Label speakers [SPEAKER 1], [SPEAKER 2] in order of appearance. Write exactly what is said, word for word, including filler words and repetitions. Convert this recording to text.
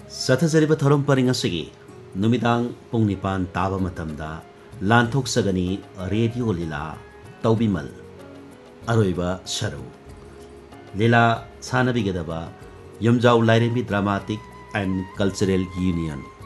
[SPEAKER 1] ꯆꯠꯊꯖꯔꯤꯕ ꯊꯧꯔꯝ ꯄꯔꯤꯡ ꯑꯁꯤꯒꯤ ꯅꯨꯃꯤꯗꯥꯡ ꯄꯨꯡ ꯅꯤꯄꯥꯟ ꯇꯥꯕ ꯃꯇꯝꯗ ꯂꯥꯟꯊꯣꯛꯆꯒꯅꯤ ꯔꯦꯗꯤꯑꯣ ꯂꯤꯂꯥ ꯇꯧꯕꯤꯃꯜ ꯑꯔꯣꯏꯕ ꯁꯔꯨ ꯂꯤꯂꯥ ꯁꯥꯟꯅꯕꯤꯒꯗꯕ ꯌꯨꯝꯖꯥꯎ ꯂꯥꯏꯔꯦꯝꯕꯤ ꯗ꯭ꯔꯥꯃꯥꯇꯤꯛ ꯑꯦꯟ ꯀꯜꯆꯔꯦꯜ ꯌꯨꯅꯤꯌꯟ